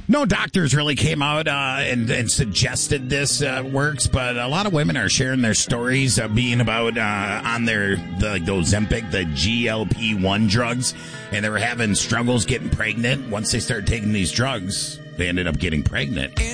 No doctors really came out and suggested this works, but a lot of women are sharing their stories of being about on the Ozempic, the GLP-1 drugs, and they were having struggles getting pregnant. Once they started taking these drugs, they ended up getting pregnant.